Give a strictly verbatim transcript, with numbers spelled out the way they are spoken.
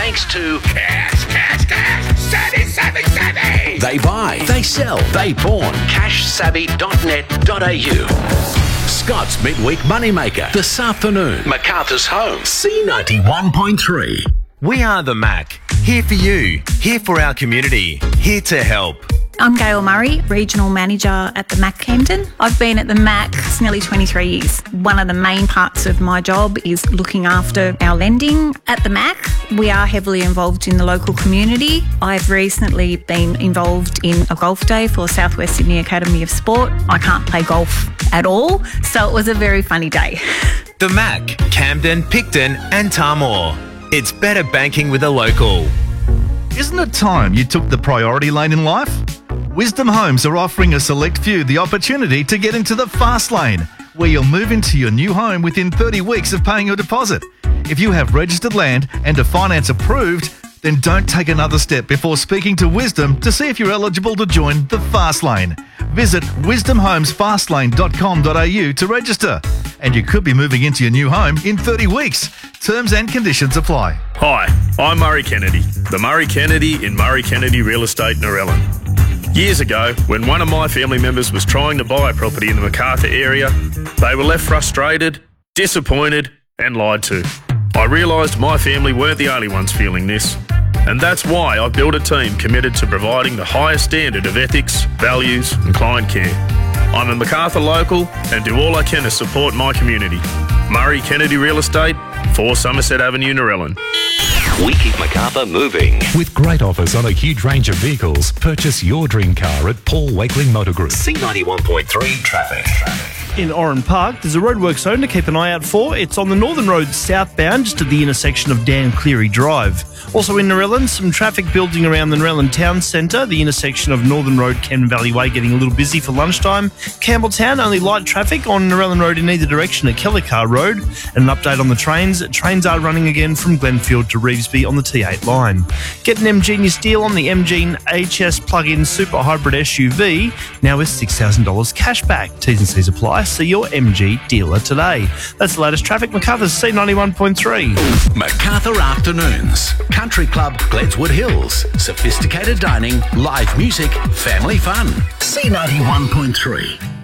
thanks to Cash, cash, cash! Savvy, savvy, savvy! They Buy, They Sell, They Pawn. cash savvy dot net dot a u. Scott's Midweek Moneymaker this afternoon. MacArthur's Home, C ninety-one point three. We are the Mac. Here for you. Here for our community. Here to help. I'm Gail Murray, Regional Manager at the Mac Camden. I've been at the Mac for nearly twenty-three years. One of the main parts of my job is looking after our lending. At the Mac, we are heavily involved in the local community. I've recently been involved in a golf day for South West Sydney Academy of Sport. I can't play golf at all, so it was a very funny day. The Mac, Camden, Picton and Tamor. It's better banking with a local. Isn't it time you took the priority lane in life? Wisdom Homes are offering a select few the opportunity to get into the fast lane, where you'll move into your new home within thirty weeks of paying your deposit. If you have registered land and are finance approved, then don't take another step before speaking to Wisdom to see if you're eligible to join the fast lane. Visit wisdom homes fast lane dot com dot a u to register. And you could be moving into your new home in thirty weeks. Terms and conditions apply. Hi, I'm Murray Kennedy, the Murray Kennedy in Murray Kennedy Real Estate Narellan. Years ago, when one of my family members was trying to buy a property in the Macarthur area, they were left frustrated, disappointed and lied to. I realised my family weren't the only ones feeling this, and that's why I built a team committed to providing the highest standard of ethics, values and client care. I'm a Macarthur local and do all I can to support my community. Murray Kennedy Real Estate, four Somerset Avenue, Narellan. We keep MacArthur moving. With great offers on a huge range of vehicles, purchase your dream car at Paul Wakeling Motor Group. C ninety-one point three traffic. In Oran Park, there's a roadwork zone to keep an eye out for. It's on the Northern Road southbound, just at the intersection of Dan Cleary Drive. Also in Narellan, some traffic building around the Narellan Town Centre, the intersection of Northern Road, Ken Valley Way, getting a little busy for lunchtime. Campbelltown, only light traffic on Narellan Road in either direction at Kellicar Road. And an update on the trains. Trains are running again from Glenfield to Revesby on the T eight line. Get an M Genius deal on the M G H S plug-in super hybrid S U V, now with six thousand dollars cash back. T's and C's apply. See your M G dealer today. That's the latest traffic. MacArthur's C ninety-one point three. MacArthur Afternoons. Country Club Gledswood Hills. Sophisticated dining, live music, family fun. C ninety-one point three.